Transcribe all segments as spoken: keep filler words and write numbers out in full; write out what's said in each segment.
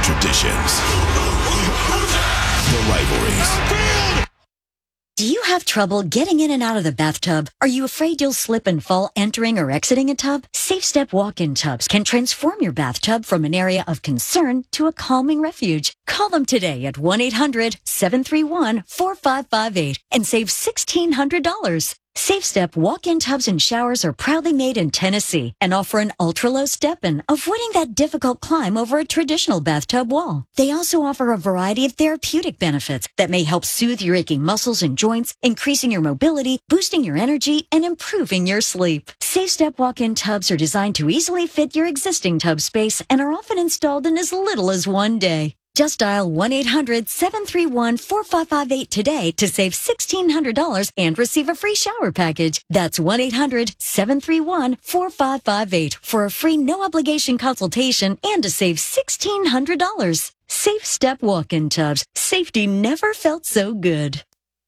traditions, the rivalries. Do you have trouble getting in and out of the bathtub? Are you afraid you'll slip and fall entering or exiting a tub? Safe Step walk-in tubs can transform your bathtub from an area of concern to a calming refuge. Call them today at one eight hundred seven three one four five five eight and save sixteen hundred dollars. Safe Step walk-in tubs and showers are proudly made in Tennessee and offer an ultra-low step-in, avoiding that difficult climb over a traditional bathtub wall. They also offer a variety of therapeutic benefits that may help soothe your aching muscles and joints, increasing your mobility, boosting your energy, and improving your sleep. Safe Step walk-in tubs are designed to easily fit your existing tub space and are often installed in as little as one day. Just dial one eight hundred seven three one four five five eight today to save sixteen hundred dollars and receive a free shower package. That's one eight hundred seven three one four five five eight for a free no-obligation consultation and to save sixteen hundred dollars. Safe Step walk-in tubs. Safety never felt so good.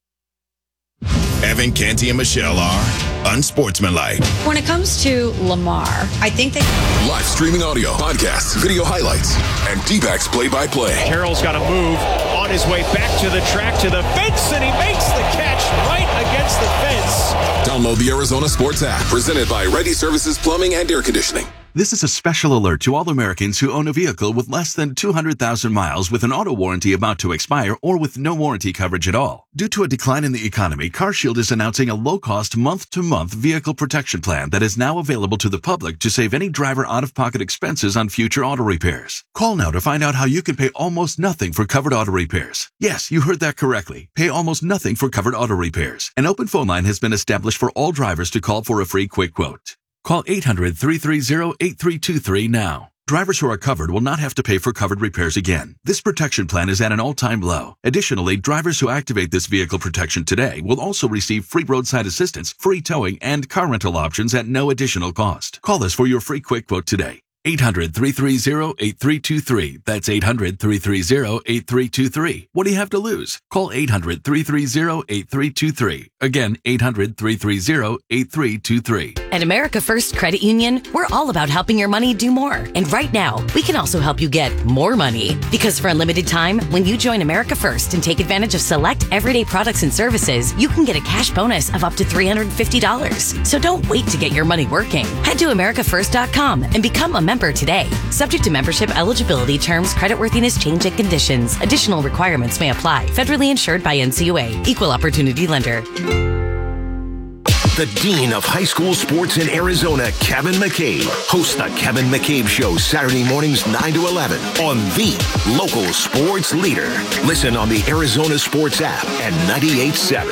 Evan, Canty, and Michelle are unsportsmanlike. When it comes to Lamar, I think they... Live streaming audio, podcasts, video highlights, and D-backs play-by-play. Carroll's got to move on his way back to the track, to the fence, and he makes the catch right against the fence. Download the Arizona Sports app, presented by Ready Services Plumbing and Air Conditioning. This is a special alert to all Americans who own a vehicle with less than two hundred thousand miles with an auto warranty about to expire or with no warranty coverage at all. Due to a decline in the economy, CarShield is announcing a low-cost month-to-month vehicle protection plan that is now available to the public to save any driver out-of-pocket expenses on future auto repairs. Call now to find out how you can pay almost nothing for covered auto repairs. Yes, you heard that correctly. Pay almost nothing for covered auto repairs. An open phone line has been established for all drivers to call for a free quick quote. Call eight hundred three three zero eight three two three now. Drivers who are covered will not have to pay for covered repairs again. This protection plan is at an all-time low. Additionally, drivers who activate this vehicle protection today will also receive free roadside assistance, free towing, and car rental options at no additional cost. Call us for your free quick quote today. eight hundred three three zero eight three two three. That's eight hundred three three zero eight three two three. What do you have to lose? Call eight hundred three three zero eight three two three. Again, eight hundred three three zero eight three two three. At America First Credit Union, we're all about helping your money do more. And right now, we can also help you get more money. Because for a limited time, when you join America First and take advantage of select everyday products and services, you can get a cash bonus of up to three hundred fifty dollars. So don't wait to get your money working. Head to america first dot com and become a member today. Subject to membership eligibility, terms, creditworthiness, change, and conditions. Additional requirements may apply. Federally insured by N C U A. Equal Opportunity Lender. The Dean of High School Sports in Arizona, Kevin McCabe, hosts the Kevin McCabe Show Saturday mornings nine to eleven on the local sports leader. Listen on the Arizona Sports app and ninety-eight point seven.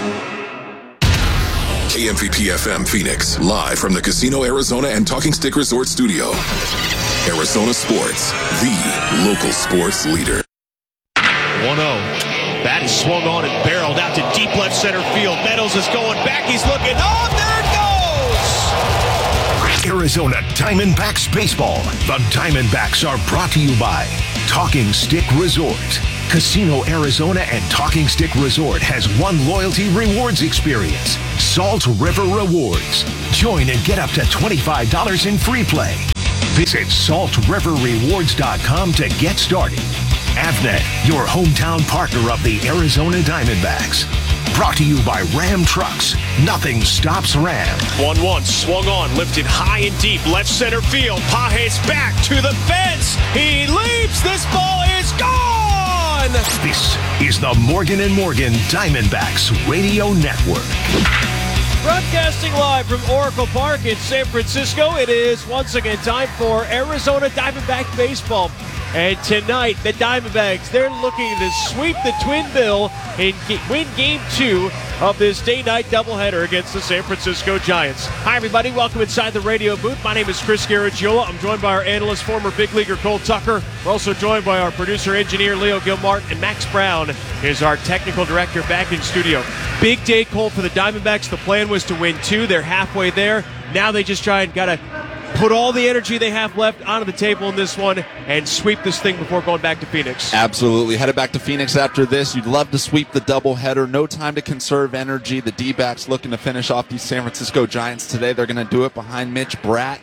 K M V P F M Phoenix, live from the Casino Arizona and Talking Stick Resort Studio. Arizona Sports, the local sports leader. one oh. Bat is swung on and barreled out to deep left center field. Meadows is going back. He's looking. Oh, there it goes! Arizona Diamondbacks Baseball. The Diamondbacks are brought to you by Talking Stick Resort. Casino Arizona and Talking Stick Resort has one loyalty rewards experience. Salt River Rewards. Join and get up to twenty-five dollars in free play. Visit salt river rewards dot com to get started. Avnet, your hometown partner of the Arizona Diamondbacks. Brought to you by Ram Trucks. Nothing stops Ram. one one, swung on, lifted high and deep, left center field. Pages back to the fence. He leaps. This ball is gone. This is the Morgan and Morgan Diamondbacks Radio Network. Broadcasting live from Oracle Park in San Francisco, it is once again time for Arizona Diamondback Baseball. And tonight, the Diamondbacks, they're looking to sweep the Twin Bill and win Game two of this day-night doubleheader against the San Francisco Giants. Hi, everybody. Welcome inside the radio booth. My name is Chris Garagiola. I'm joined by our analyst, former big leaguer Cole Tucker. We're also joined by our producer-engineer, Leo Gilmart, and Max Brown is our technical director back in studio. Big day, Cole, for the Diamondbacks. The plan was to win two. They're halfway there. Now they just try and got to put all the energy they have left onto the table in this one and sweep this thing before going back to Phoenix. Absolutely. Headed back to Phoenix after this. You'd love to sweep the doubleheader. No time to conserve energy. The D-backs looking to finish off these San Francisco Giants today. They're going to do it behind Mitch Bratt.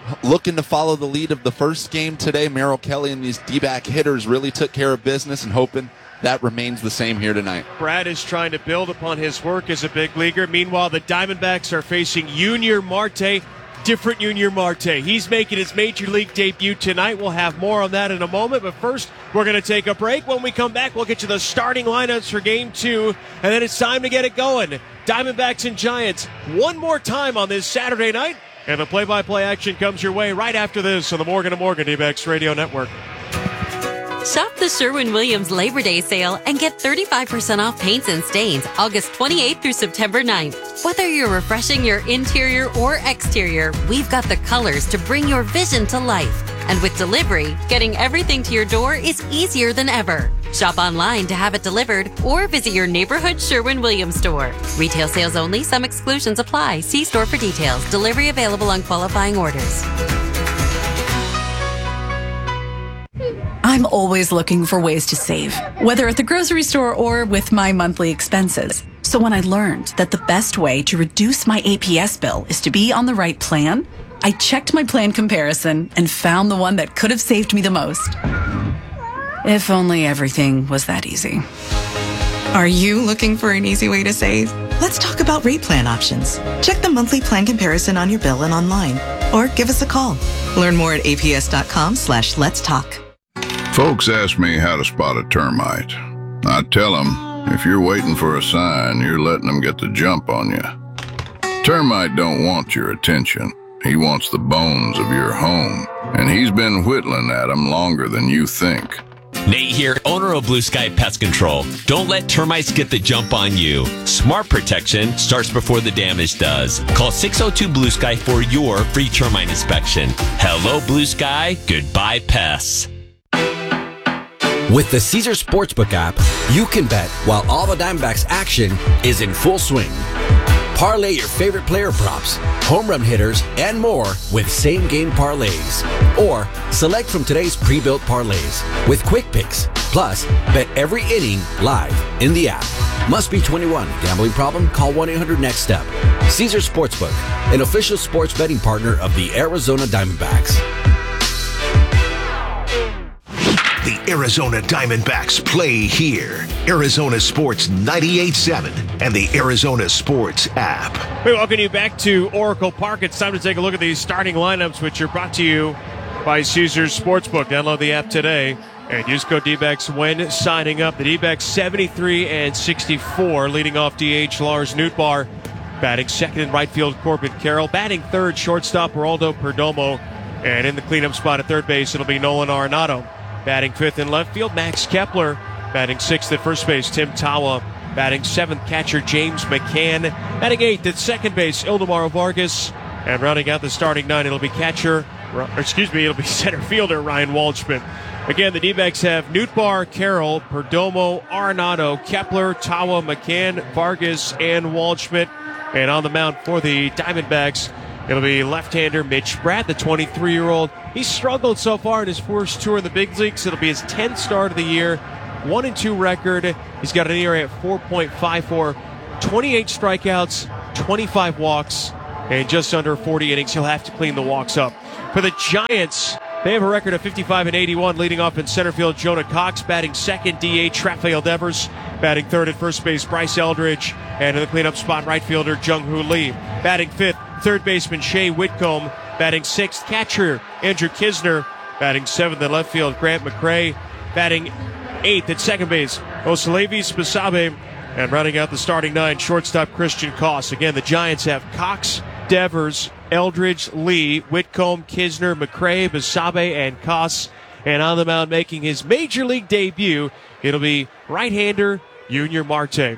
looking to follow the lead of the first game today. Merrill Kelly and these D-back hitters really took care of business, and hoping that remains the same here tonight. Brad is trying to build upon his work as a big leaguer. Meanwhile, the Diamondbacks are facing Junior Marte. Different Junior Marte. He's making his major league debut tonight. We'll have more on that in a moment, but first we're going to take a break. When we come back, we'll get you the starting lineups for game two, and then it's time to get it going. Diamondbacks and Giants one more time on this Saturday night, and the play-by-play action comes your way right after this on the Morgan and Morgan D-backs Radio Network. Shop the Sherwin-Williams Labor Day sale and get thirty-five percent off paints and stains August twenty-eighth through September ninth. Whether you're refreshing your interior or exterior, we've got the colors to bring your vision to life. And with delivery, getting everything to your door is easier than ever. Shop online to have it delivered or visit your neighborhood Sherwin-Williams store. Retail sales only. Some exclusions apply. See store for details. Delivery available on qualifying orders. I'm always looking for ways to save, whether at the grocery store or with my monthly expenses. So when I learned that the best way to reduce my A P S bill is to be on the right plan, I checked my plan comparison and found the one that could have saved me the most. If only everything was that easy. Are you looking for an easy way to save? Let's talk about rate plan options. Check the monthly plan comparison on your bill and online, or give us a call. Learn more at aps.com slash let's talk. Folks ask me how to spot a termite. I tell them, if you're waiting for a sign, you're letting them get the jump on you. Termite don't want your attention. He wants the bones of your home, and he's been whittling at them longer than you think. Nate here, owner of Blue Sky Pest Control. Don't let termites get the jump on you. Smart protection starts before the damage does. Call six oh two Blue Sky for your free termite inspection. Hello, Blue Sky. Goodbye, pests. With the Caesars Sportsbook app, you can bet while all the Diamondbacks action is in full swing. Parlay your favorite player props, home run hitters, and more with same-game parlays. Or select from today's pre-built parlays with quick picks. Plus, bet every inning live in the app. Must be twenty-one. Gambling problem? Call one eight hundred next step. Caesars Sportsbook, an official sports betting partner of the Arizona Diamondbacks. The Arizona Diamondbacks play here. Arizona Sports ninety-eight point seven and the Arizona Sports app. We welcome you back to Oracle Park. It's time to take a look at these starting lineups, which are brought to you by Caesars Sportsbook. Download the app today and use code D-backs when signing up. The D-backs seventy-three and sixty-four, leading off D H Lars Nootbaar. Batting second in right field, Corbin Carroll. Batting third, shortstop Geraldo Perdomo. And in the cleanup spot at third base, it'll be Nolan Arenado. Batting fifth in left field, Max Kepler. Batting sixth at first base, Tim Tawa. Batting seventh, catcher James McCann. Batting eighth at second base, Ildemaro Vargas. And rounding out the starting nine, it'll be catcher, or excuse me, it'll be center fielder Ryan Waldschmidt. Again, the D-backs have Nootbaar, Carroll, Perdomo, Arenado, Kepler, Tawa, McCann, Vargas, and Waldschmidt. And on the mound for the Diamondbacks, it'll be left-hander Mitch Bratt, the twenty-three-year-old. He's struggled so far in his first tour in the big leagues. It'll be his tenth start of the year. one and two record. He's got an E R A at four point five four. twenty-eight strikeouts, twenty-five walks, and just under forty innings. He'll have to clean the walks up. For the Giants, they have a record of fifty-five and eighty-one. Leading off in center field, Jonah Cox. Batting second, D H Rafael Devers. Batting third at first base, Bryce Eldridge. And in the cleanup spot, right fielder Jung-Hoo Lee. Batting fifth, third baseman Shea Whitcomb. Batting sixth, catcher Andrew Kisner. Batting seventh in left field, Grant McCray. Batting eighth at second base, Osalevi Spasabe. And rounding out the starting nine, shortstop Christian Koss. Again, the Giants have Cox, Devers, Eldridge, Lee, Whitcomb, Kisner, McCray, Basabe, and Koss. And on the mound making his major league debut, it'll be right-hander Junior Marte.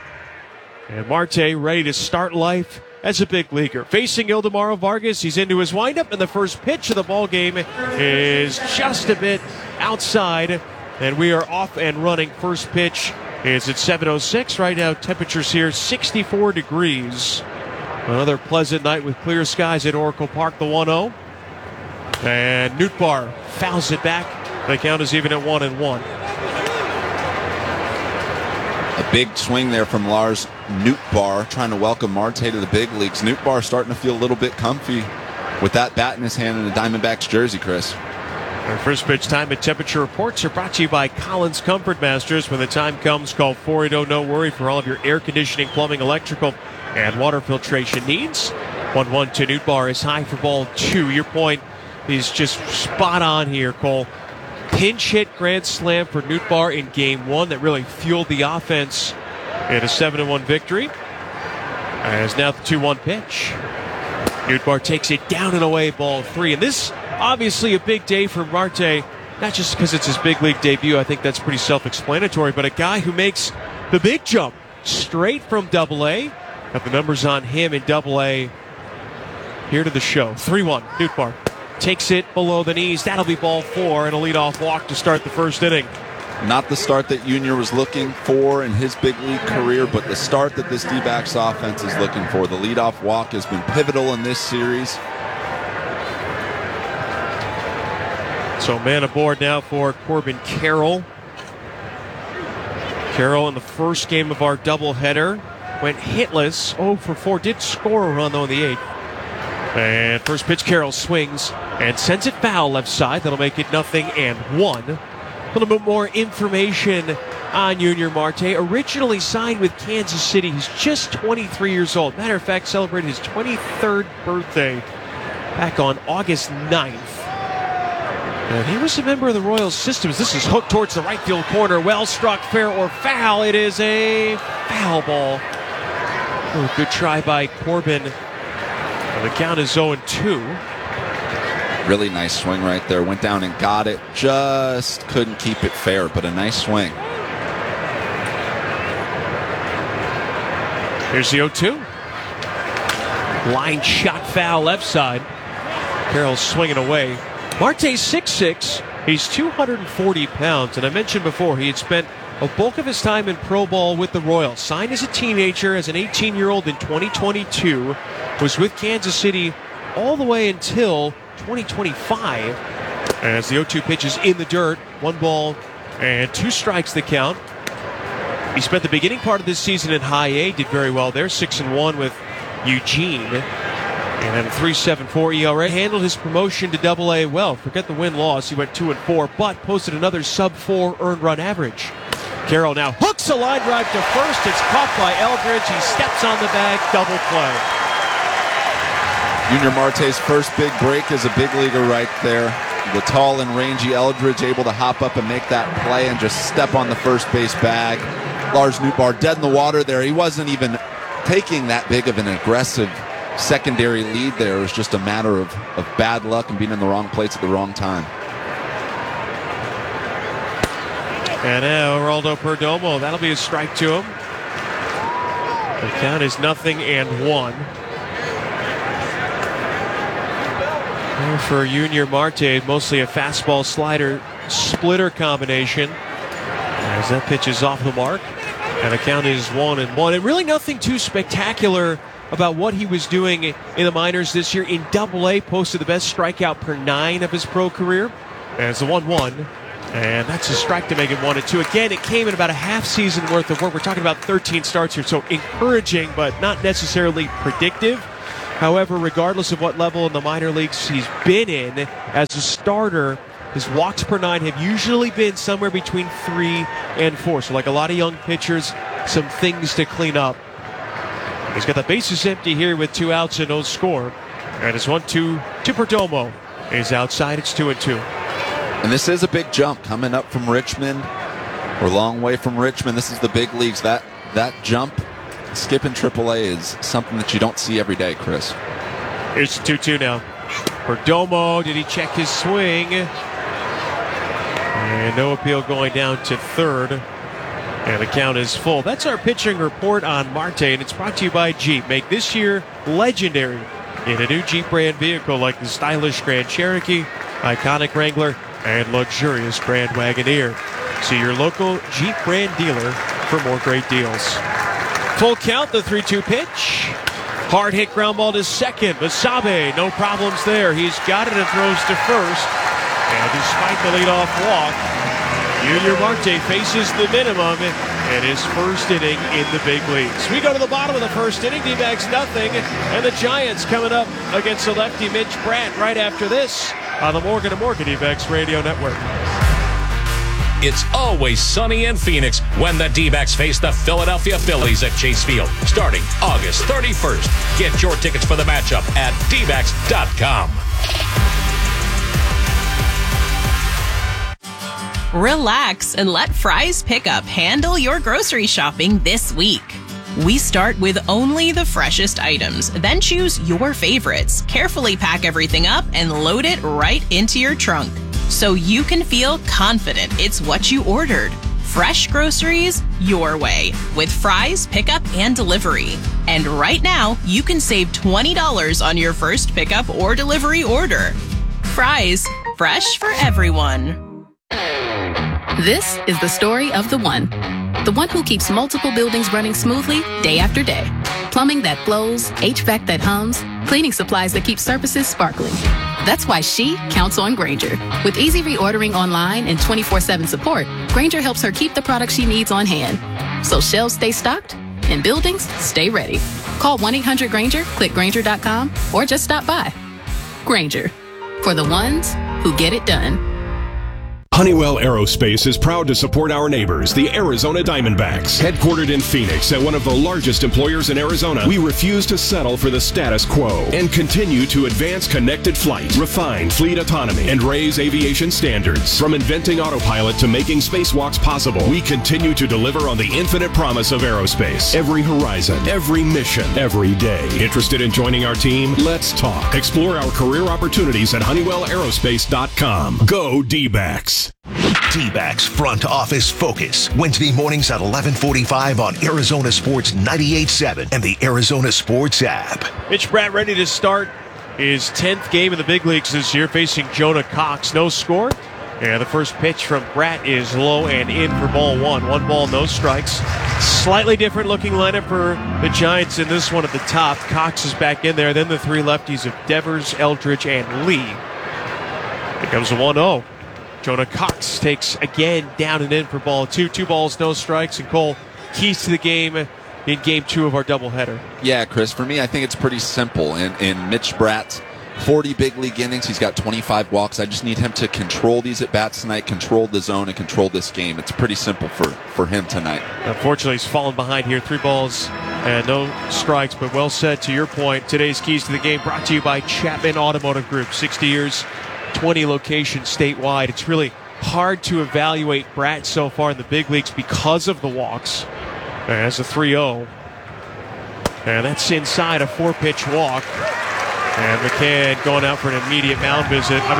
And Marte ready to start life as a big leaguer. Facing Ildemaro Vargas, he's into his windup, and the first pitch of the ball game is just a bit outside. And we are off and running. First pitch is at seven oh six. Right now, temperatures here sixty-four degrees. Another pleasant night with clear skies at Oracle Park, the one oh. And Nootbaar fouls it back. The count is even at one and one. A big swing there from Lars Nootbaar, trying to welcome Marte to the big leagues. Nootbaar starting to feel a little bit comfy with that bat in his hand in the Diamondbacks jersey, Chris. Our first pitch time and temperature reports are brought to you by Collins Comfort Masters. When the time comes, call four eight zero no worry for all of your air conditioning, plumbing, electrical, and water filtration needs. one one to Nootbaar is high for ball two. Your point is just spot on here, Cole. Pinch hit grand slam for Nootbaar in game one that really fueled the offense in a seven to one victory. As now the two one pitch. Nootbaar takes it down and away, ball three. And this, obviously, a big day for Marte, not just because it's his big league debut. I think that's pretty self-explanatory, but a guy who makes the big jump straight from double A. Got the numbers on him in double A. Here to the show. three one, Nootbaar takes it below the knees. That'll be ball four and a leadoff walk to start the first inning. Not the start that Junior was looking for in his big league career, but the start that this D-backs offense is looking for. The leadoff walk has been pivotal in this series. So man aboard now for Corbin Carroll. Carroll in the first game of our doubleheader went hitless. oh for four, did score a run though in the eighth. And first pitch, Carroll swings and sends it foul left side. That'll make it nothing and one. A little bit more information on Junior Marte. Originally signed with Kansas City. He's just twenty-three years old. Matter of fact, celebrated his twenty-third birthday back on August ninth. And he was a member of the Royals systems. This is hooked towards the right field corner. Well struck, fair or foul. It is a foul ball. Oh, good try by Corbin. The count is oh and two. Really nice swing right there. Went down and got it. Just couldn't keep it fair, but a nice swing. Here's the oh two. Line shot foul left side. Carroll's swinging away. Marte's six six. He's two hundred forty pounds. And I mentioned before, he had spent a bulk of his time in pro ball with the Royals. Signed as a teenager, as an eighteen-year-old in twenty twenty-two. Was with Kansas City all the way until twenty twenty-five. As the oh two pitch is in the dirt. One ball and two strikes the count. He spent the beginning part of this season in high A. Did very well there. six and one with Eugene. And then a three point seven four E R A. Handled his promotion to double A well. Forget the win-loss. He went two and four, but posted another sub four earned run average. Carroll now hooks a line drive to first. It's caught by Eldridge. He steps on the bag. Double play. Junior Marte's first big break is a big leaguer right there. The tall and rangy Eldridge able to hop up and make that play and just step on the first base bag. Lars Nootbaar dead in the water there. He wasn't even taking that big of an aggressive secondary lead there. It was just a matter of, of bad luck and being in the wrong place at the wrong time. And now Geraldo Perdomo. That'll be a strike to him. The count is nothing and one. For Junior Marte, mostly a fastball slider splitter combination. As that pitch is off the mark, and the count is one and one. And really nothing too spectacular about what he was doing in the minors this year. In double A, posted the best strikeout per nine of his pro career. And it's a one one. And that's a strike to make it one and two. Again, it came in about a half season worth of work. We're talking about thirteen starts here, so encouraging, but not necessarily predictive. However, regardless of what level in the minor leagues he's been in, as a starter, his walks per nine have usually been somewhere between three and four. So like a lot of young pitchers, some things to clean up. He's got the bases empty here with two outs and no score. And it's one two to Perdomo. He's outside, it's two and two. And this is a big jump coming up from Richmond. We're a long way from Richmond. This is the big leagues. That, that jump skipping triple A is something that you don't see every day, Chris. It's two two now. Perdomo, did he check his swing? And no appeal going down to third. And the count is full. That's our pitching report on Marte, and it's brought to you by Jeep. Make this year legendary in a new Jeep brand vehicle like the stylish Grand Cherokee, iconic Wrangler, and luxurious Grand Wagoneer. See your local Jeep brand dealer for more great deals. Full count, the three two pitch. Hard hit ground ball to second. Basabe, no problems there. He's got it and throws to first. And despite the leadoff walk, Junior Marte faces the minimum in his first inning in the big leagues. We go to the bottom of the first inning. D-backs nothing. And the Giants coming up against the lefty Mitch Bratt right after this on the Morgan and Morgan D-backs Radio Network. It's always sunny in Phoenix when the D-backs face the Philadelphia Phillies at Chase Field, starting August thirty-first. Get your tickets for the matchup at D backs dot com. Relax and let Fry's Pickup handle your grocery shopping this week. We start with only the freshest items, then choose your favorites, carefully pack everything up, and load it right into your trunk, so you can feel confident it's what you ordered. Fresh groceries your way with Fry's Pickup and Delivery. And right now, you can save twenty dollars on your first pickup or delivery order. Fry's, fresh for everyone. This is the story of the one. The one who keeps multiple buildings running smoothly day after day. Plumbing that flows, H V A C that hums, cleaning supplies that keep surfaces sparkling. That's why she counts on Grainger. With easy reordering online and twenty-four seven support, Grainger helps her keep the products she needs on hand. So shelves stay stocked and buildings stay ready. Call one eight hundred Grainger, click Grainger dot com, or just stop by. Grainger, for the ones who get it done. Honeywell Aerospace is proud to support our neighbors, the Arizona Diamondbacks. Headquartered in Phoenix and one of the largest employers in Arizona, we refuse to settle for the status quo and continue to advance connected flight, refine fleet autonomy, and raise aviation standards. From inventing autopilot to making spacewalks possible, we continue to deliver on the infinite promise of aerospace. Every horizon, every mission, every day. Interested in joining our team? Let's talk. Explore our career opportunities at honeywell aerospace dot com. Go D-backs. D-backs Front Office Focus, Wednesday mornings at eleven forty-five on Arizona Sports ninety-eight point seven and the Arizona Sports app. Mitch Bratt ready to start his tenth game in the big leagues this year, facing Jonah Cox. No score. And the first pitch from Bratt is low and in for ball one. One ball, no strikes. Slightly different looking lineup for the Giants in this one at the top. Cox is back in there. Then the three lefties of Devers, Eldridge, and Lee. Here comes the one oh. Jonah Cox takes again down and in for ball two. Two balls, no strikes. And Cole, keys to the game in game two of our doubleheader. Yeah, Chris, for me, I think it's pretty simple. In, in Mitch Bratt's forty big league innings, he's got twenty-five walks. I just need him to control these at-bats tonight, control the zone, and control this game. It's pretty simple for, for him tonight. Unfortunately, he's fallen behind here. Three balls and no strikes, but well said. To your point, today's keys to the game brought to you by Chapman Automotive Group. sixty years, twenty locations statewide. It's really hard to evaluate Bratt so far in the big leagues because of the walks. As a three oh. And that's inside a four-pitch walk. And McCann going out for an immediate mound visit. I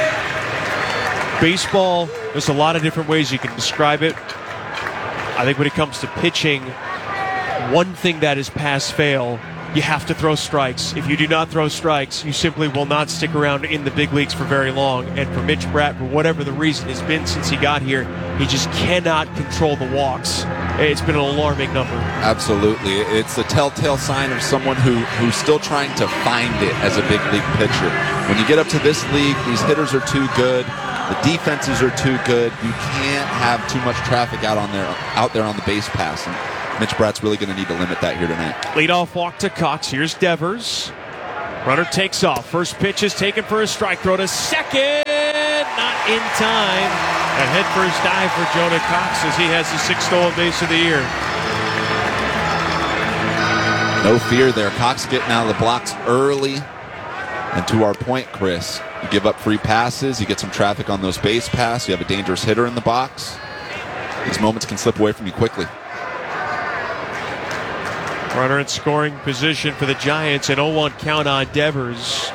mean, baseball, there's a lot of different ways you can describe it. I think when it comes to pitching, one thing that is pass-fail, you have to throw strikes. If you do not throw strikes, you simply will not stick around in the big leagues for very long. And for Mitch Bratt, for whatever the reason has been since he got here, he just cannot control the walks. It's been an alarming number. Absolutely. It's a telltale sign of someone who, who's still trying to find it as a big league pitcher. When you get up to this league, these hitters are too good. The defenses are too good. You can't have too much traffic out on there, out there on the base pass. And Mitch Bratt's really going to need to limit that here tonight. Leadoff walk to Cox. Here's Devers. Runner takes off. First pitch is taken for a strike throw to second. Not in time. A head first dive for Jonah Cox as he has the sixth stolen base of the year. No fear there. Cox getting out of the blocks early. And to our point, Chris, you give up free passes, you get some traffic on those base pass, you have a dangerous hitter in the box. These moments can slip away from you quickly. Runner in scoring position for the Giants, an oh one count on Devers.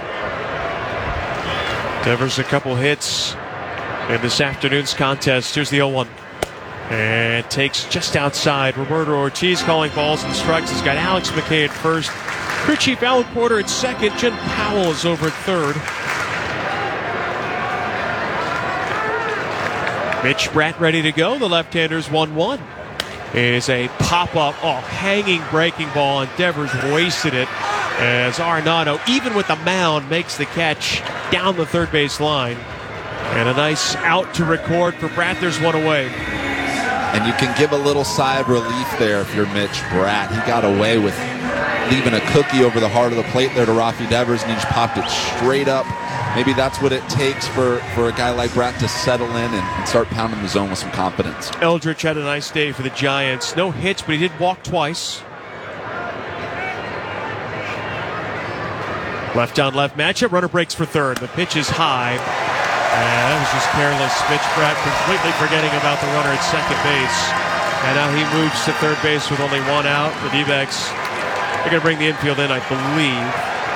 Devers a couple hits in this afternoon's contest. Here's the oh one. And takes just outside. Roberto Ortiz calling balls and strikes. He's got Alex McKay at first. Crew Chief Alan Porter at second. Jen Powell is over at third. Mitch Bratt ready to go. The left-hander's one one. Is a pop-up, oh, hanging breaking ball, and Devers wasted it as Arenado, even with the mound, makes the catch down the third base line. And a nice out to record for Bratt. There's one away. And you can give a little sigh of relief there if you're Mitch Bratt. He got away with leaving a cookie over the heart of the plate there to Rafi Devers, and he just popped it straight up. Maybe that's what it takes for, for a guy like Bratt to settle in and, and start pounding the zone with some confidence. Eldridge had a nice day for the Giants. No hits, but he did walk twice. Left on left matchup. Runner breaks for third. The pitch is high. And that was just careless. Mitch Bratt completely forgetting about the runner at second base. And now he moves to third base with only one out. The D-backs are going to bring the infield in, I believe.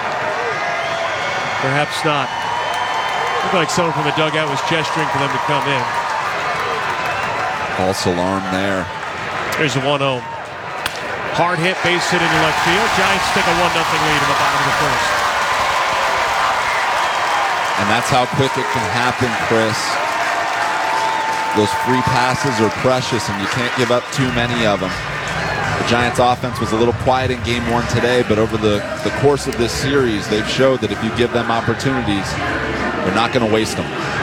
Perhaps not. Looked like someone from the dugout was gesturing for them to come in. False alarm there. There's a one oh. Hard hit, base hit into left field. Giants take a one nothing lead in the bottom of the first. And that's how quick it can happen, Chris. Those free passes are precious, and you can't give up too many of them. The Giants' offense was a little quiet in game one today, but over the, the course of this series, they've showed that if you give them opportunities, they're not going to waste them.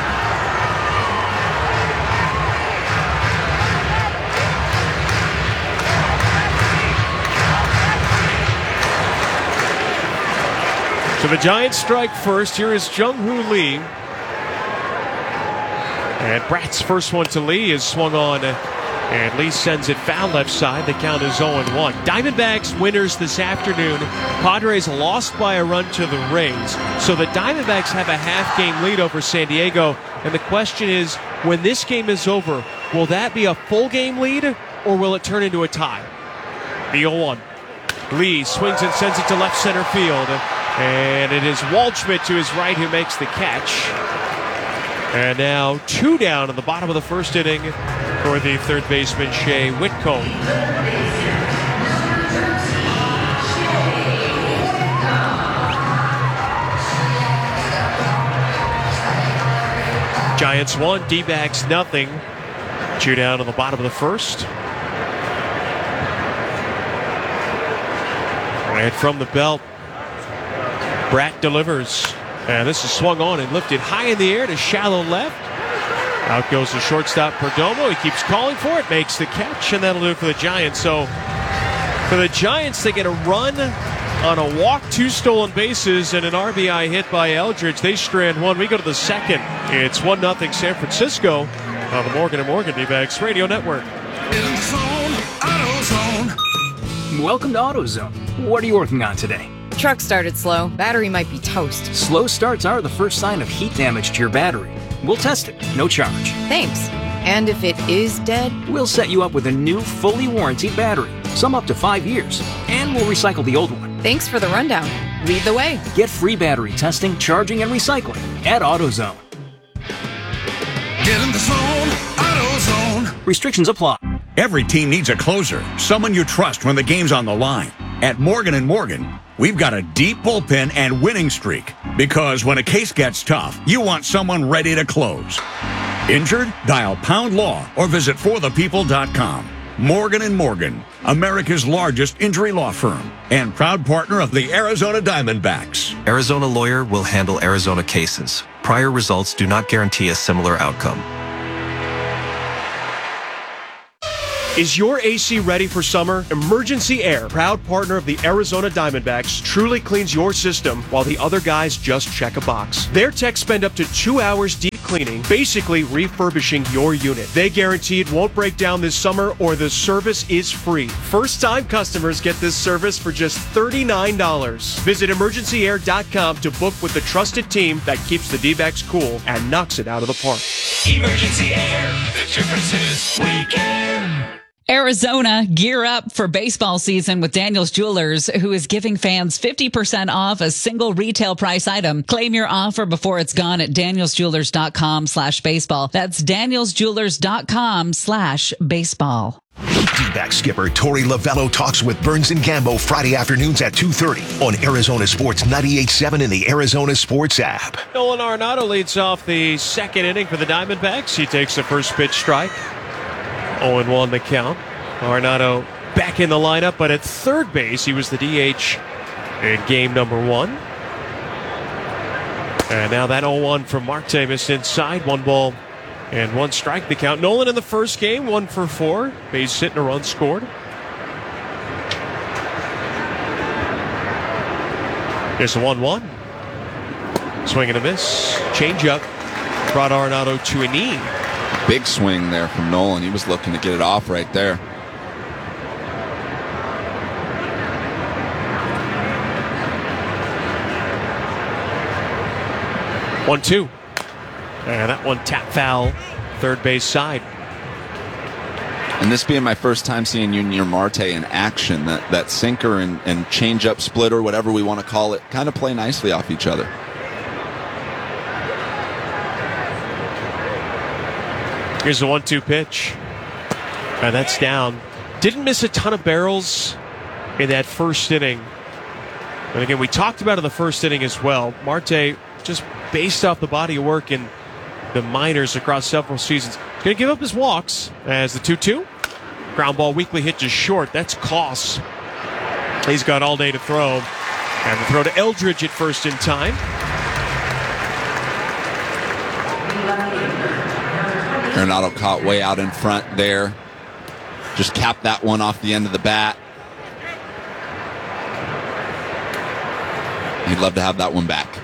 So the Giants strike first. Here is Jung-Hoo Lee. And Bratt's first one to Lee is swung on. And Lee sends it foul left side. The count is oh one. Diamondbacks winners this afternoon. Padres lost by a run to the Rays. So the Diamondbacks have a half-game lead over San Diego. And the question is, when this game is over, will that be a full-game lead or will it turn into a tie? The oh one. Lee swings and sends it to left center field. And it is Waldschmidt to his right who makes the catch. And now two down in the bottom of the first inning for the third baseman, Shea Whitcomb. Giants one, D-backs nothing. Two down in the bottom of the first. And from the belt, Bratt delivers. And this is swung on and lifted high in the air to shallow left. Out goes the shortstop Perdomo. He keeps calling for it, makes the catch, and that'll do it for the Giants. So for the Giants, they get a run on a walk, two stolen bases, and an R B I hit by Eldridge. They strand one. We go to the second. It's one nothing San Francisco on the Morgan and Morgan D-backs Radio Network. In the zone, AutoZone. Welcome to AutoZone. What are you working on today? Truck started slow. Battery might be toast. Slow starts are the first sign of heat damage to your battery. We'll test it, no charge. Thanks. And if it is dead? We'll set you up with a new, fully warranted battery, some up to five years, and we'll recycle the old one. Thanks for the rundown. Lead the way. Get free battery testing, charging, and recycling at AutoZone. Get in the zone, AutoZone. Restrictions apply. Every team needs a closer, someone you trust when the game's on the line. At Morgan and Morgan, we've got a deep bullpen and winning streak because when a case gets tough, you want someone ready to close. Injured? Dial Pound Law or visit for the people dot com. Morgan and Morgan, America's largest injury law firm and proud partner of the Arizona Diamondbacks. Arizona Lawyer will handle Arizona cases. Prior results do not guarantee a similar outcome. Is your A C ready for summer? Emergency Air, proud partner of the Arizona Diamondbacks, truly cleans your system while the other guys just check a box. Their techs spend up to two hours deep cleaning, basically refurbishing your unit. They guarantee it won't break down this summer or the service is free. First-time customers get this service for just thirty-nine dollars. Visit emergency air dot com to book with the trusted team that keeps the D-backs cool and knocks it out of the park. Emergency Air. The difference is we care. Arizona, gear up for baseball season with Daniel's Jewelers, who is giving fans fifty percent off a single retail price item. Claim your offer before it's gone at daniels jewelers dot com slash baseball. That's daniels jewelers dot com slash baseball. D-back skipper Torey Lovello talks with Burns and Gambo Friday afternoons at two thirty on Arizona Sports ninety-eight point seven in the Arizona Sports app. Nolan Arenado leads off the second inning for the Diamondbacks. He takes the first pitch strike. oh one the count. Arenado back in the lineup, but at third base, he was the D H in game number one. And now that oh one from Marte missed inside. One ball, And one strike the count. Nolan in the first game, one for four. Base hit and a run scored. Here's a one one. Swing and a miss. Changeup. Brought Arenado to a knee. Big swing there from Nolan. He was looking to get it off right there. one two. And that one tap foul, third base side. And this being my first time seeing Yunior Marte in action, that, that sinker and, and change-up splitter, whatever we want to call it, kind of play nicely off each other. Here's the one two pitch. And that's down. Didn't miss a ton of barrels in that first inning. And again, we talked about it in the first inning as well. Marte, just based off the body of work in the minors across several seasons, going to give up his walks as the two two. Ground ball weakly hit just short. That's Koss. He's got all day to throw. And the throw to Eldridge at first in time. Arenado caught way out in front there. Just capped that one off the end of the bat. He'd love to have that one back.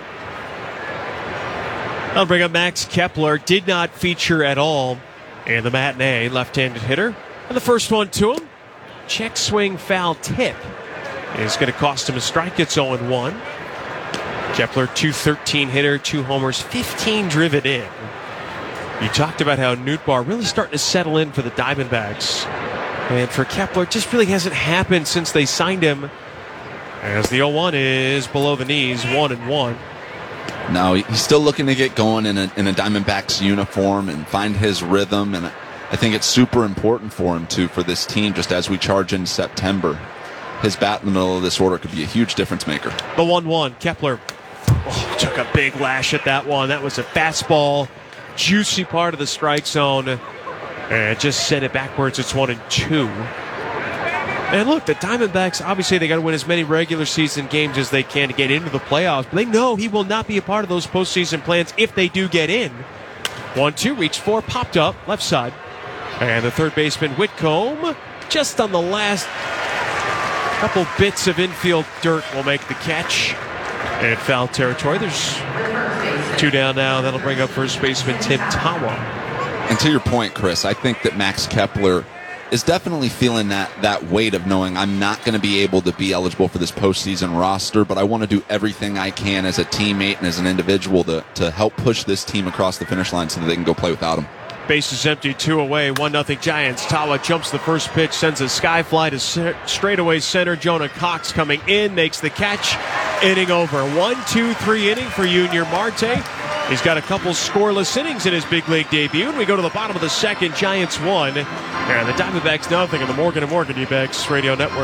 I'll bring up Max Kepler. Did not feature at all in the matinee. Left-handed hitter. And the first one to him. Check swing foul tip. Is going to cost him a strike. It's oh one. Kepler, two thirteen hitter, two homers, fifteen driven in. You talked about how Nootbaar really starting to settle in for the Diamondbacks. And for Kepler, it just really hasn't happened since they signed him. As the oh one is below the knees, one and one. No, he's still looking to get going in a, in a Diamondbacks uniform and find his rhythm. And I think it's super important for him, too, for this team, just as we charge into September. His bat in the middle of this order could be a huge difference maker. The one one, Kepler oh, took a big lash at that one. That was a fastball, juicy part of the strike zone. And just sent it backwards. It's one and two. And look, the Diamondbacks, obviously they got to win as many regular season games as they can to get into the playoffs. But they know he will not be a part of those postseason plans if they do get in. one two, reached for, popped up, left side. And the third baseman, Whitcomb, just on the last couple bits of infield dirt, will make the catch. And foul territory. There's two down now. That'll bring up first baseman Tim Tawa. And to your point, Chris, I think that Max Kepler is definitely feeling that that weight of knowing I'm not going to be able to be eligible for this postseason roster, but I want to do everything I can as a teammate and as an individual to, to help push this team across the finish line so that they can go play without him. Base is empty, two away, one nothing Giants. Tawa jumps the first pitch, sends a sky fly to se- straightaway center. Jonah Cox coming in, makes the catch. Inning over. One, two, three inning for Yunior Marte. He's got a couple scoreless innings in his big league debut. And we go to the bottom of the second. Giants one. And the Diamondbacks nothing on the Morgan and Morgan D-Backs Radio Network.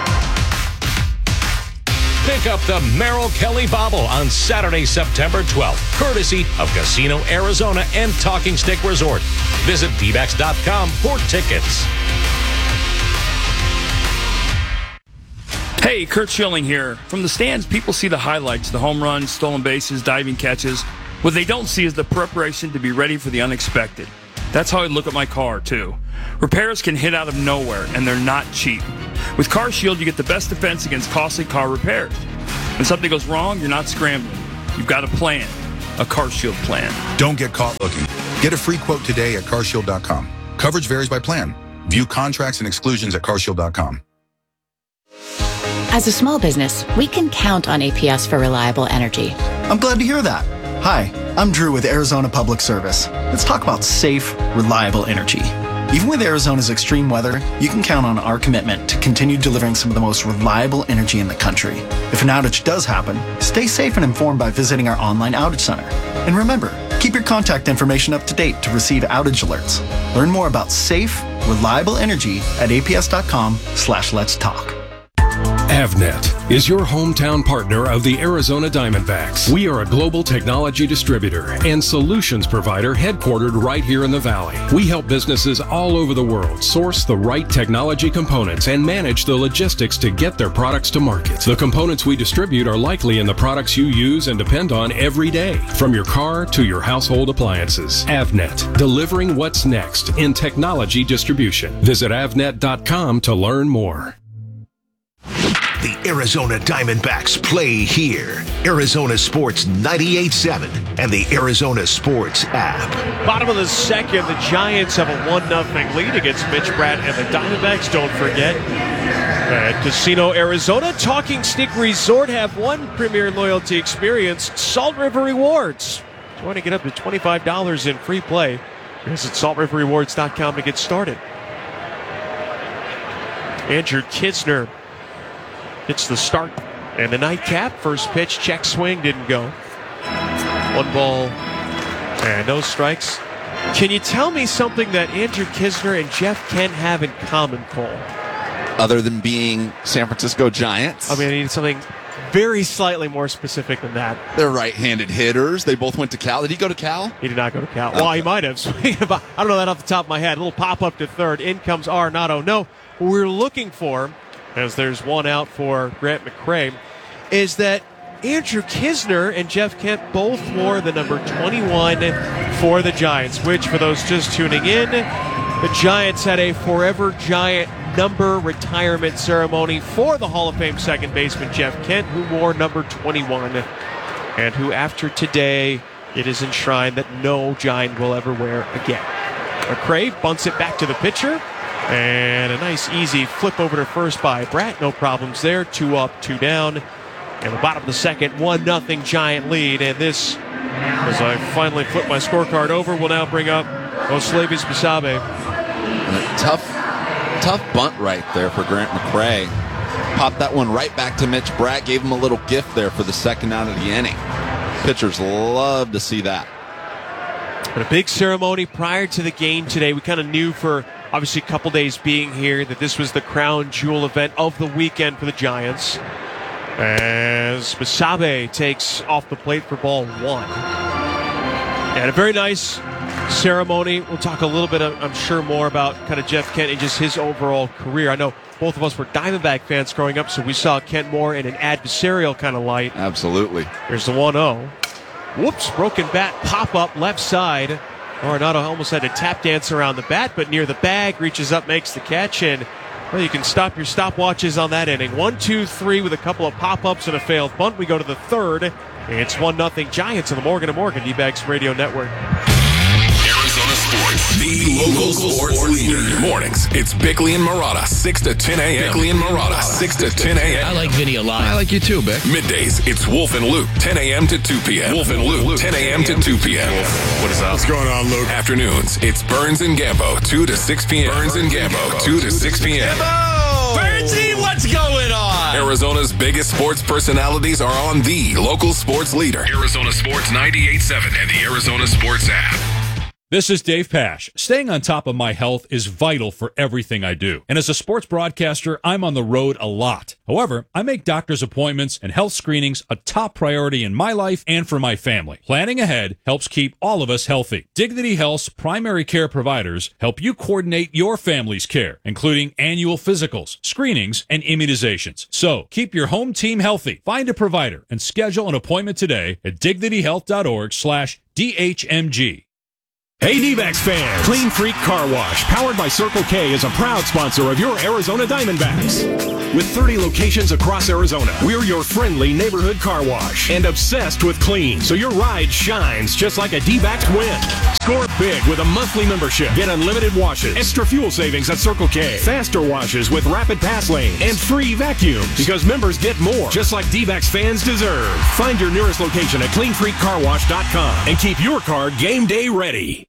Pick up the Merrill Kelly Bobble on Saturday, September twelfth, courtesy of Casino Arizona and Talking Stick Resort. Visit D backs dot com for tickets. Hey, Kurt Schilling here. From the stands, people see the highlights, the home runs, stolen bases, diving catches. What they don't see is the preparation to be ready for the unexpected. That's how I look at my car, too. Repairs can hit out of nowhere, and they're not cheap. With CarShield, you get the best defense against costly car repairs. When something goes wrong, you're not scrambling. You've got a plan, a CarShield plan. Don't get caught looking. Get a free quote today at car shield dot com. Coverage varies by plan. View contracts and exclusions at car shield dot com. As a small business, we can count on A P S for reliable energy. I'm glad to hear that. Hi, I'm Drew with Arizona Public Service. Let's talk about safe, reliable energy. Even with Arizona's extreme weather, you can count on our commitment to continue delivering some of the most reliable energy in the country. If an outage does happen, stay safe and informed by visiting our online outage center. And remember, keep your contact information up to date to receive outage alerts. Learn more about safe, reliable energy at A P S dot com slash let's talk. Avnet is your hometown partner of the Arizona Diamondbacks. We are a global technology distributor and solutions provider headquartered right here in the Valley. We help businesses all over the world source the right technology components and manage the logistics to get their products to market. The components we distribute are likely in the products you use and depend on every day, from your car to your household appliances. Avnet, delivering what's next in technology distribution. Visit avnet dot com to learn more. The Arizona Diamondbacks play here. Arizona Sports ninety-eight point seven and the Arizona Sports app. Bottom of the second, the Giants have a one nothing lead against Mitch Bratt and the Diamondbacks. Don't forget, at Casino Arizona, Talking Stick Resort have one premier loyalty experience, Salt River Rewards. If you want to get up to twenty-five dollars in free play, visit salt river rewards dot com to get started. Andrew Kisner hits the start and the nightcap. First pitch, check swing, didn't go. One ball and no strikes. Can you tell me something that Andrew Kisner and Jeff Kent have in common, Cole? Other than being San Francisco Giants? I mean, I need something very slightly more specific than that. They're right-handed hitters. They both went to Cal. Did he go to Cal? He did not go to Cal. Okay. Well, he might have. I don't know that off the top of my head. A little pop-up to third. In comes Arenado. No, what we're looking for, as there's one out for Grant McCray, is that Andrew Kisner and Jeff Kent both wore the number twenty-one for the Giants, which, for those just tuning in, the Giants had a Forever Giant number retirement ceremony for the Hall of Fame second baseman Jeff Kent, who wore number twenty-one, and who, after today, it is enshrined that no Giant will ever wear again. McCray bunts it back to the pitcher, and a nice, easy flip over to first by Bratt. No problems there. Two up, two down. And the bottom of the second, one nothing Giant lead. And this, as I finally flip my scorecard over, will now bring up Oslevis Basabe. Tough, tough bunt right there for Grant McCray. Popped that one right back to Mitch Bratt. Gave him a little gift there for the second out of the inning. Pitchers love to see that. But a big ceremony prior to the game today. We kind of knew for obviously a couple days being here that this was the crown jewel event of the weekend for the Giants. As Basabe takes off the plate for ball one. And a very nice ceremony. We'll talk a little bit, I'm sure, more about kind of Jeff Kent and just his overall career. I know both of us were Diamondback fans growing up, so we saw Kent more in an adversarial kind of light. Absolutely. Here's the one oh. Whoops, broken bat, pop up left side. Arenado almost had a tap dance around the bat, but near the bag, reaches up, makes the catch, and well, you can stop your stopwatches on that inning. One, two, three with a couple of pop-ups and a failed bunt. We go to the third. It's one nothing Giants on the Morgan and Morgan D-Backs Radio Network. Arizona Sports, the local, local sports, sports leader. leader. Mornings, it's Bickley and Marotta, six to ten a.m. Bickley and Marotta, six to ten a.m. I like Vinny a lot. I like you too, Bick. Middays, it's Wolf and Luke, ten a.m. to two p.m. Wolf and Luke, ten a.m. to two p.m. What is up? What's going on, Luke? Afternoons, it's Burns and Gambo, two to six p.m. Burns and Gambo, two to six p.m. Burnsy, what's going on? Arizona's biggest sports personalities are on the local sports leader. Arizona Sports ninety-eight point seven and the Arizona Sports app. This is Dave Pash. Staying on top of my health is vital for everything I do. And as a sports broadcaster, I'm on the road a lot. However, I make doctor's appointments and health screenings a top priority in my life and for my family. Planning ahead helps keep all of us healthy. Dignity Health's primary care providers help you coordinate your family's care, including annual physicals, screenings, and immunizations. So, keep your home team healthy. Find a provider and schedule an appointment today at dignity health dot org slash D H M G. Hey D-Backs fans! Clean Freak Car Wash, powered by Circle K, is a proud sponsor of your Arizona Diamondbacks. With thirty locations across Arizona, we're your friendly neighborhood car wash and obsessed with clean, so your ride shines just like a D-Backs win. Score big with a monthly membership. Get unlimited washes, extra fuel savings at Circle K, faster washes with rapid pass lanes, and free vacuums because members get more, just like D-Backs fans deserve. Find your nearest location at clean freak car wash dot com and keep your car game day ready.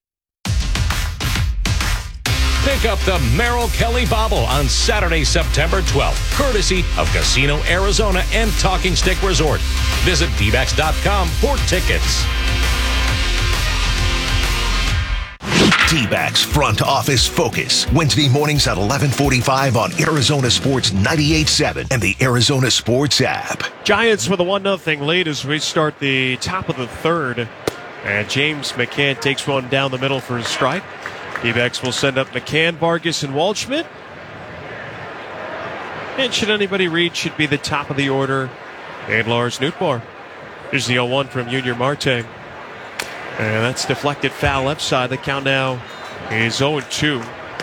Pick up the Merrill Kelly Bobble on Saturday, September twelfth, courtesy of Casino Arizona and Talking Stick Resort. Visit D backs dot com for tickets. D-backs Front Office Focus. Wednesday mornings at eleven forty-five on Arizona Sports ninety-eight point seven and the Arizona Sports app. Giants with a one nothing lead as we start the top of the third. And James McCann takes one down the middle for a strike. D-backs will send up McCann, Vargas, and Waldschmidt. And should anybody reach, should be the top of the order. And Lars Nootbaar. Here's the oh one from Junior Marte. And that's deflected foul left side. The count now is oh two.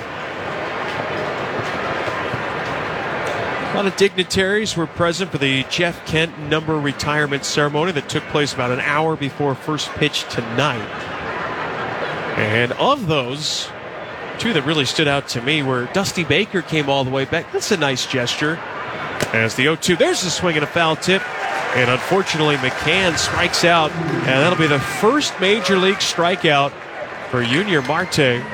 A lot of dignitaries were present for the Jeff Kent number retirement ceremony that took place about an hour before first pitch tonight. And of those, two that really stood out to me were Dusty Baker came all the way back. That's a nice gesture. As the oh two, there's a swing and a foul tip. And unfortunately, McCann strikes out. And that'll be the first major league strikeout for Junior Marte.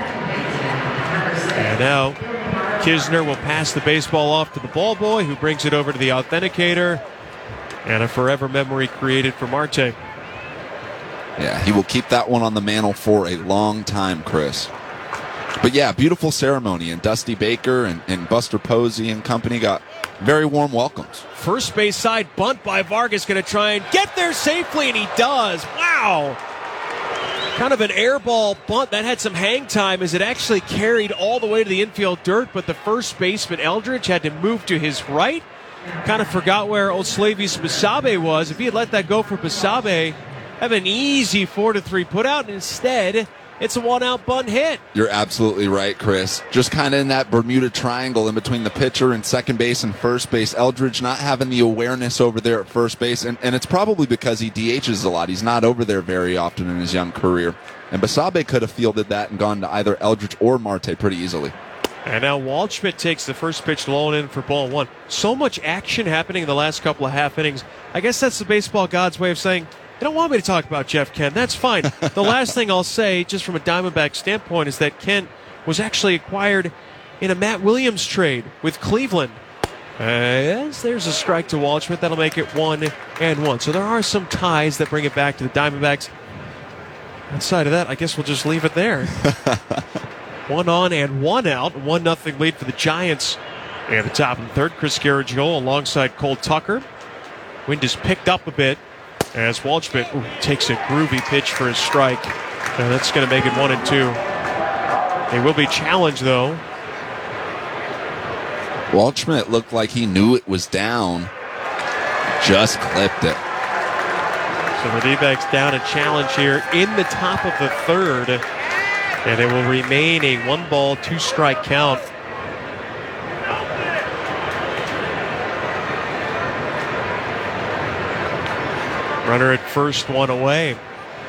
And now Kisner will pass the baseball off to the ball boy, who brings it over to the authenticator. And a forever memory created for Marte. Yeah, he will keep that one on the mantle for a long time, Chris. But yeah, beautiful ceremony. And Dusty Baker and, and Buster Posey and company got very warm welcomes. First base side bunt by Vargas, going to try and get there safely, and he does. Wow. Kind of an air ball bunt. That had some hang time as it actually carried all the way to the infield dirt, but the first baseman, Eldridge, had to move to his right. Kind of forgot where Oslavis Basabe was. If he had let that go for Basabe, have an easy four to three put out, and instead it's a one-out bunt hit. You're absolutely right, Chris. Just kind of in that Bermuda Triangle in between the pitcher and second base and first base. Eldridge not having the awareness over there at first base, and, and it's probably because he D Hs a lot. He's not over there very often in his young career. And Basabe could have fielded that and gone to either Eldridge or Marte pretty easily. And now Waldschmidt takes the first pitch low and in for ball one. So much action happening in the last couple of half innings. I guess that's the baseball god's way of saying, you don't want me to talk about Jeff Kent. That's fine. The last thing I'll say, just from a Diamondback standpoint, is that Kent was actually acquired in a Matt Williams trade with Cleveland. As there's a strike to Waldschmidt, that'll make it one and one. So there are some ties that bring it back to the Diamondbacks. Outside of that, I guess we'll just leave it there. One on and one out. One nothing lead for the Giants. And the top of the third, Chris Garagiola alongside Cole Tucker. Wind is picked up a bit as Waldschmidt ooh, takes a groovy pitch for a strike. And that's going to make it one and two. They will be challenged, though. Waldschmidt looked like he knew it was down. Just clipped it. So the D-backs down a challenge here in the top of the third. And it will remain a one ball, two strike count. Runner at first, one away.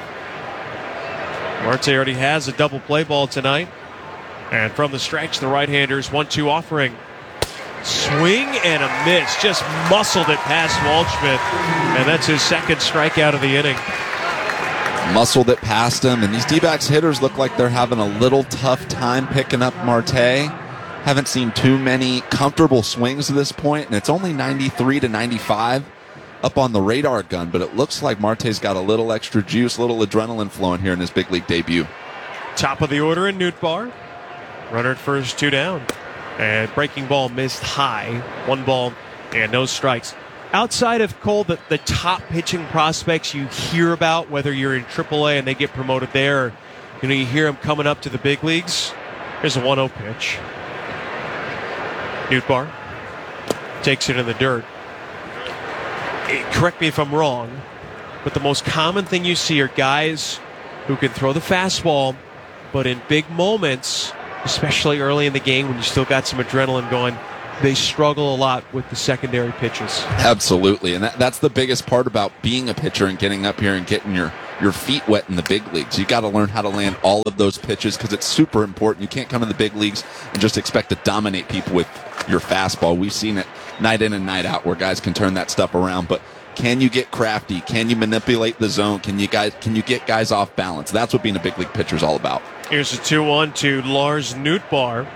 Marte already has a double play ball tonight. And from the stretch, the right-handers one two offering. Swing and a miss. Just muscled it past Waldschmidt. And that's his second strikeout of the inning. Muscled it past him. And these D-backs hitters look like they're having a little tough time picking up Marte. Haven't seen too many comfortable swings at this point. And it's only ninety-three to ninety-five. Up on the radar gun, but it looks like Marte's got a little extra juice, a little adrenaline flowing here in his big league debut. Top of the order in Nootbaar. Runner at first, two down. And breaking ball missed high. One ball and no strikes. Outside of Cole, the, the top pitching prospects you hear about, whether you're in triple A and they get promoted there, or, you know, you hear them coming up to the big leagues. Here's a one oh pitch. Nootbaar takes it in the dirt. Correct me if I'm wrong, but the most common thing you see are guys who can throw the fastball, but in big moments, especially early in the game when you still got some adrenaline going, they struggle a lot with the secondary pitches. Absolutely, and that, that's the biggest part about being a pitcher and getting up here and getting your, your feet wet in the big leagues. You got to learn how to land all of those pitches because it's super important. You can't come in the big leagues and just expect to dominate people with your fastball. We've seen it night in and night out where guys can turn that stuff around, but can you get crafty? Can you manipulate the zone? Can you guys can you get guys off balance? That's what being a big league pitcher is all about. Here's a two one to Lars Nootbaar.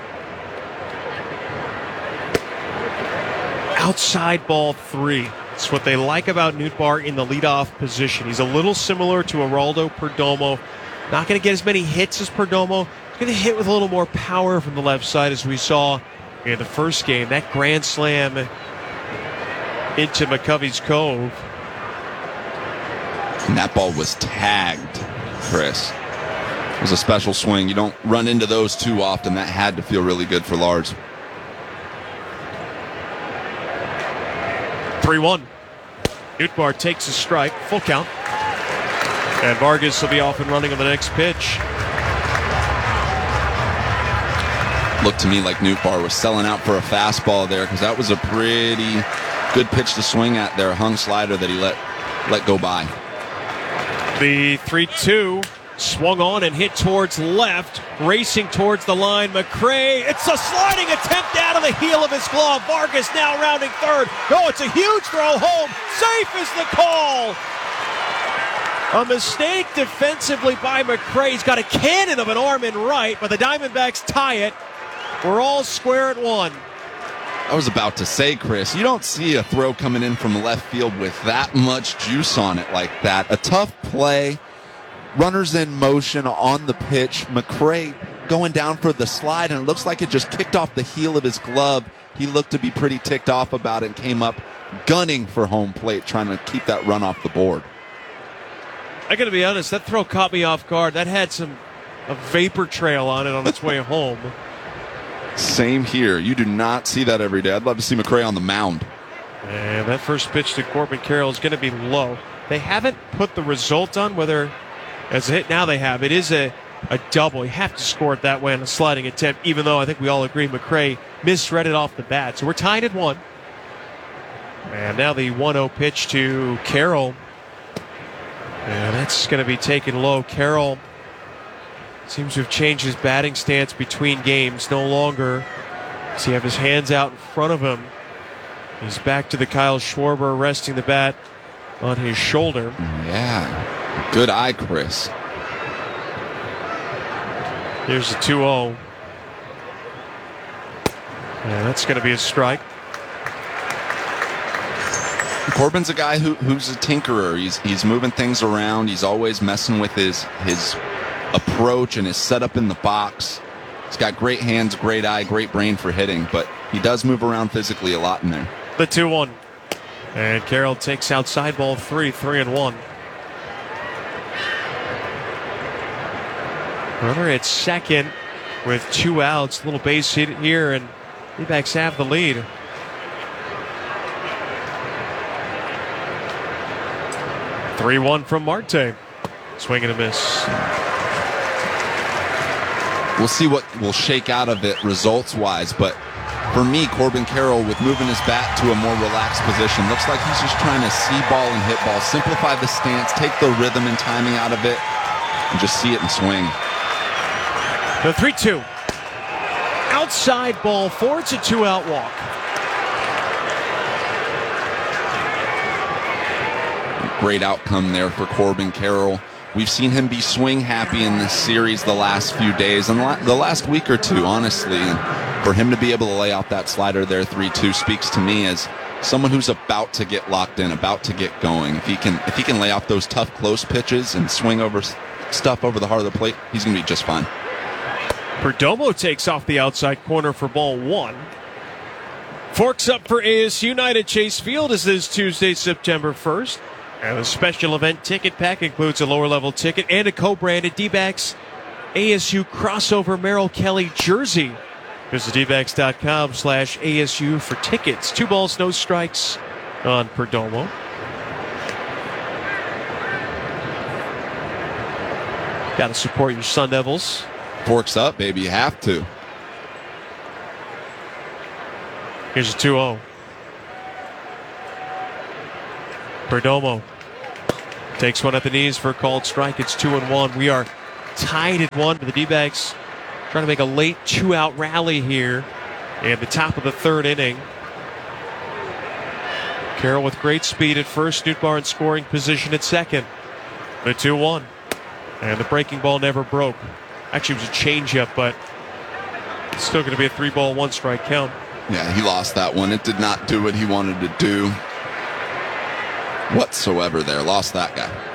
Outside ball three. That's what they like about Nootbaar in the leadoff position. He's a little similar to Geraldo Perdomo Not going to get as many hits as Perdomo. He's going to hit with a little more power from the left side, as we saw in the first game. That grand slam into McCovey's Cove. And that ball was tagged, Chris. It was a special swing. You don't run into those too often. That had to feel really good for Lars. three one. Nootbaar takes a strike, full count. And Vargas will be off and running on the next pitch. Looked to me like Nootbaar was selling out for a fastball there, because that was a pretty good pitch to swing at there. A hung slider that he let let go by. The three two swung on and hit towards left, racing towards the line. McRae, it's a sliding attempt out of the heel of his glove. Vargas now rounding third. No, it's a huge throw home. Safe is the call. A mistake defensively by McRae. He's got a cannon of an arm in right, but the Diamondbacks tie it. We're all square at one. I was about to say, Chris, you don't see a throw coming in from left field with that much juice on it like that. A tough play. Runners in motion on the pitch. McRae going down for the slide, and it looks like it just kicked off the heel of his glove. He looked to be pretty ticked off about it and came up gunning for home plate, trying to keep that run off the board. I got to be honest, that throw caught me off guard. That had some a vapor trail on it on its way home. Same here. You do not see that every day. I'd love to see McRae on the mound. And that first pitch to Corbin Carroll is going to be low. They haven't put the result on, whether as a hit now they have. It is a, a double. You have to score it that way on a sliding attempt, even though I think we all agree McRae misread it off the bat. So we're tied at one. And now the one oh pitch to Carroll. And that's going to be taken low. Carroll seems to have changed his batting stance between games. No longer does he have his hands out in front of him. He's back to the Kyle Schwarber, resting the bat on his shoulder. Yeah. Good eye, Chris. Here's the two oh. Yeah, that's going to be a strike. Corbin's a guy who, who's a tinkerer. He's he's moving things around. He's always messing with his his approach and his setup in the box. He's got great hands, great eye, great brain for hitting, but he does move around physically a lot in there. The two one. And Carroll takes outside ball three, three and one. Runner at second with two outs. Little base hit here, and D-backs have the lead. three one from Marte. Swing and a miss. We'll see what will shake out of it results-wise, but for me, Corbin Carroll, with moving his bat to a more relaxed position, looks like he's just trying to see ball and hit ball, simplify the stance, take the rhythm and timing out of it, and just see it and swing. The three two. Outside ball four. It's a two-out walk. Great outcome there for Corbin Carroll. We've seen him be swing happy in this series the last few days and the last week or two, honestly. And for him to be able to lay out that slider there, three two, speaks to me as someone who's about to get locked in, about to get going. If he can, if he can lay out those tough, close pitches and swing over stuff over the heart of the plate, he's going to be just fine. Perdomo takes off the outside corner for ball one. Forks up for A S U United at Chase Field as this Tuesday, September first. And the special event ticket pack includes a lower level ticket and a co-branded D-backs A S U crossover Merrill Kelly jersey. Visit D backs dot com slash A S U for tickets. Two balls, no strikes on Perdomo. Got to support your Sun Devils. Forks up, baby. You have to. Here's a two oh. Perdomo takes one at the knees for a called strike. It's two and one. We are tied at one, but the D-backs trying to make a late two-out rally here in the top of the third inning. Carroll with great speed at first. Nootbaar in scoring position at second. The two one. And the breaking ball never broke. Actually, it was a changeup, but it's still going to be a three-ball, one-strike count. Yeah, he lost that one. It did not do what he wanted to do whatsoever there. Lost that guy.